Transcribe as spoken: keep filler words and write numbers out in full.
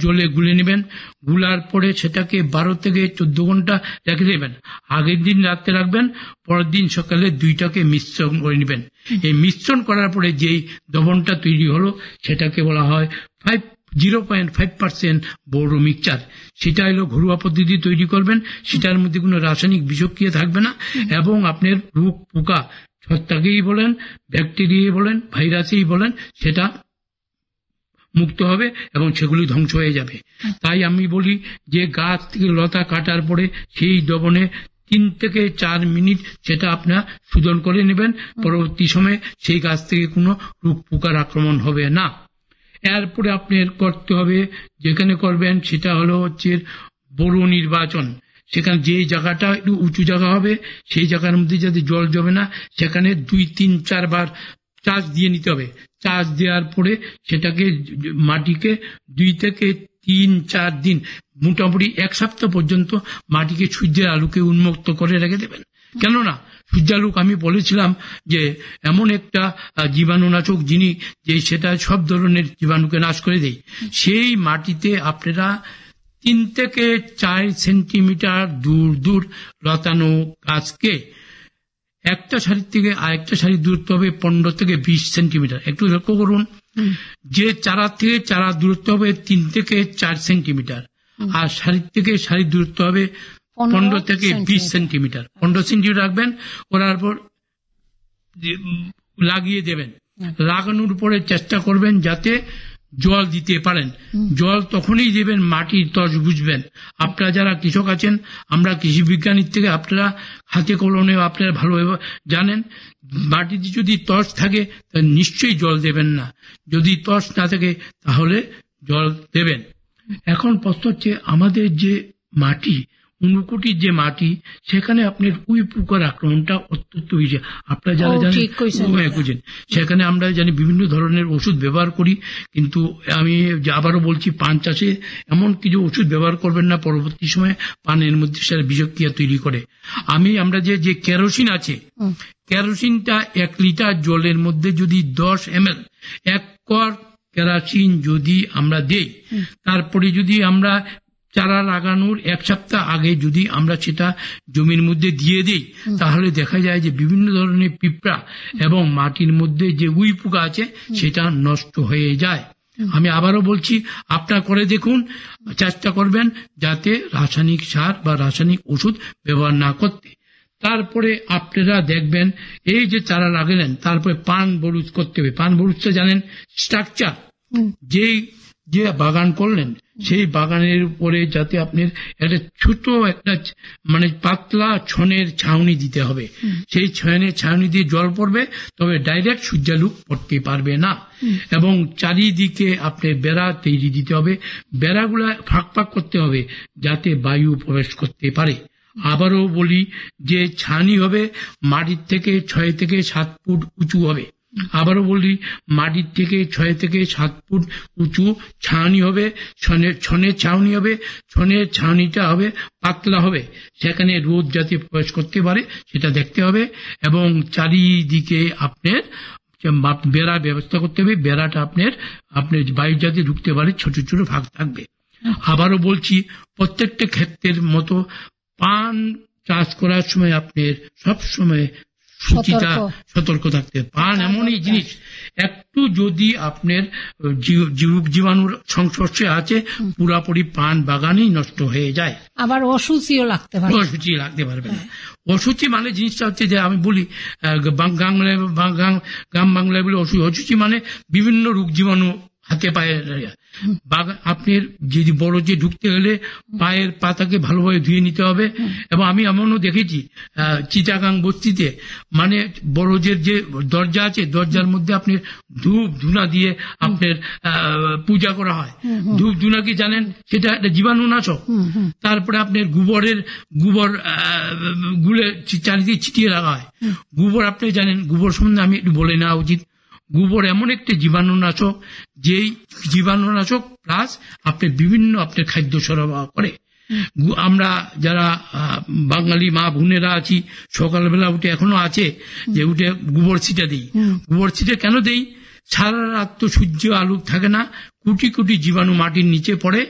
জলে গুলে নেবেন। গুলার পরে সেটাকে বারো থেকে চোদ্দ ঘন্টা রেখে দেবেন। আগের দিন রাতে রাখবেন, পরের দিন সকালে দুইটাকে মিশ্রণ করে নেবেন। এই মিশ্রণ করার পরে যেই দ্রবণটা তৈরি হলো সেটাকে বলা হয় five zero point five percent বোরো মিক্সচার। সেটা হলো ঘরোয়া পদ্ধতি তৈরি করবেন, সেটার মধ্যে কোনো রাসায়নিক বিষক্রিয়া থাকবে না, এবং আপনার রোগ পোকা ছত্রাকেই বলেন, ব্যাকটেরিয়াই বলেন, ভাইরাসেই বলেন, সেটা মুক্ত হবে এবং সেগুলি ধ্বংস হয়ে যাবে। তাই আমি বলি যে গাছ থেকে লতা কাটার পরে সেই দ্রবণে তিন থেকে চার মিনিট সেটা আপনার শোধন করে নেবেন। পরবর্তী সময়ে সেই গাছ থেকে কোনো রোগ পোকার আক্রমণ হবে না। এরপরে আপনার করতে হবে, যেখানে করবেন সেটা হলো হচ্ছে বড় নির্বাচন। সেখানে যে জায়গাটা একটু উঁচু জায়গা হবে সেই জায়গার মধ্যে যাতে জল জমে না, সেখানে দুই তিন চারবার চাষ দিয়ে নিতে হবে। চাষ দেওয়ার পরে সেটাকে মাটিকে দুই থেকে তিন চার দিন মোটামুটি এক সপ্তাহ পর্যন্ত মাটিকে সূর্যের আলোকে উন্মুক্ত করে রেখে দেবেন। কেননা সূর্যালোক আমি বলেছিলাম যে এমন একটা জীবাণুনাশক জিনিস যে সেটা সব ধরনের জীবাণুকে নাশ করে দেয়। সেই মাটিতে আপনারা তিন থেকে চার সেন্টিমিটার দূর দূর লতানো গাছকে একটা সারির থেকে আরেকটা সারির দূরত্ব হবে পনেরো থেকে বিশ সেন্টিমিটার। একটু লক্ষ্য করুন যে চারা থেকে চারা দূরত্ব হবে তিন থেকে চার সেন্টিমিটার, আর সারির থেকে সারির দূরত্ব হবে পনেরো থেকে বিশ সেন্টিমিটার। পনেরো সেন্টিমিটার রাখবেন, করার পর লাগিয়ে দেবেন। লাগানোর পরে চেষ্টা করবেন যাতে জল দিতে পারেন। জল তখনই দেবেন মাটির তস বুঝবেন। আপনারা যারা কৃষক আছেন, আমরা কৃষি বিজ্ঞানীর থেকে আপনারা হাতে কলমে আপনারা ভালোভাবে জানেন, মাটিতে যদি তস থাকে তাহলে নিশ্চয়ই জল দেবেন না, যদি তস না থাকে তাহলে জল দেবেন। এখন প্রশ্ন হচ্ছে আমাদের যে মাটি, ঊনকোটির যে মাটি, সেখানে আপনার উই পোকার আক্রমণটা অত্যন্ত বেশি। আপনারা যারা জানেন সেখানে আমরা জানি বিভিন্ন ধরনের ওষুধ ব্যবহার করি, কিন্তু আমি আবারও বলছি পান চাষে এমন কিছু ওষুধ ব্যবহার করবেন না পরবর্তী সময়ে পানের মধ্যে সেটা বিষক্রিয়া তৈরি করে। আমি আমরা যে যে কেরোসিন আছে, কেরোসিনটা এক লিটার জলের মধ্যে যদি দশ এম এল এক কর কেরোসিন যদি আমরা দেই, তারপরে যদি আমরা চারা লাগানোর এক সপ্তাহ আগে যদি আমরা সেটা জমির মধ্যে দিয়ে দিই, তাহলে দেখা যায় যে বিভিন্ন ধরনের পিঁপড়া এবং মাটির মধ্যে যে উই পোকা আছে সেটা নষ্ট হয়ে যায়। আমি আবারও বলছি, আপনারা করে দেখুন, চেষ্টা করবেন যাতে রাসায়নিক সার বা রাসায়নিক ওষুধ ব্যবহার না করতে। তারপরে আপনারা দেখবেন এই যে চারা লাগালেন, তারপরে পান বরুজ করতে হবে। পান বরুজটা জানেন স্ট্রাকচার, যেই যে বাগান করলেন সেই বাগানের উপরে যাতে আপনার একটা ছোট একটা মানে পাতলা ছনের ছাউনি দিতে হবে। সেই ছনের ছাউনি দিয়ে জল পড়বে, তবে ডাইরেক্ট সূর্যালোক পড়তে পারবে না। এবং চারিদিকে আপনার বেড়া তৈরি দিতে হবে, বেড়াগুলা ফাঁক ফাঁক করতে হবে যাতে বায়ু প্রবেশ করতে পারে। আবারও বলি যে ছাউনি হবে মাটির থেকে ছয় থেকে সাত ফুট উঁচু হবে। আবারও বলি মাটির থেকে ছয় থেকে সাত ফুট উঁচু ছাউনি হবে, ছনের ছনের ছাউনি হবে। ছনের ছাউনিটা হবে পাতলা হবে, সেখানে রোদ যাতে প্রবেশ করতে পারে সেটা দেখতে হবে। এবং চারিদিকে আপনার বেড়া ব্যবস্থা করতে হবে, বেড়াটা আপনার আপনার বায়ু যাতে ঢুকতে পারে ছোট ছোট ভাগ থাকবে। আবারও বলছি, প্রত্যেকটা ক্ষেত্রের মতো পান চাষ করার সময় আপনার সব সময় সূচিটা সতর্ক থাকতে। পান এমনই জিনিস, একটু যদি আপনার জীবাণুর সংস্পর্শে আছে পুরাপুরি পান বাগানই নষ্ট হয়ে যায়। আবার অসুচিও লাগতে পারে, অসুচি লাগতে পারবে না। অসুচি মানে জিনিসটা হচ্ছে যে আমি বলি গ্রাম বাংলায় বলি অসুচি মানে বিভিন্ন রোগ জীবাণু হাতে পায়ে। আপনার যদি বড় যে ঢুকতে গেলে পায়ের পাতাকে ভালোভাবে ধুয়ে নিতে হবে। এবং আমি এমনও দেখেছি চিটাগাং বস্তিতে, মানে বড়জের যে দরজা আছে দরজার মধ্যে আপনার ধূপ ধুনা দিয়ে আপনার পূজা করা হয়। ধূপ ধুনা কি জানেন, সেটা একটা জীবাণুনাশক। তারপরে আপনার গোবরের গোবর গুলে চারিদিকে ছিটিয়ে রাখা হয়। গোবর আপনি জানেন, গোবর সম্বন্ধে আমি একটু বলে নেওয়া উচিত। গোবর এমন একটি জীবাণুনাশক, যেই জীবাণুনাশক প্লাস আপনার বিভিন্ন আপনার খাদ্য সরবরাহ করে। আমরা যারা বাঙালি মা বোনেরা আছি, সকালবেলা উঠে এখনো আছে যে উঠে গোবর ছিটা দিই। গোবর ছিটে কেন দেই? সারা রাত তো সূর্য আলো থাকে না, কোটি কোটি জীবাণু মাটির নিচে পড়ে,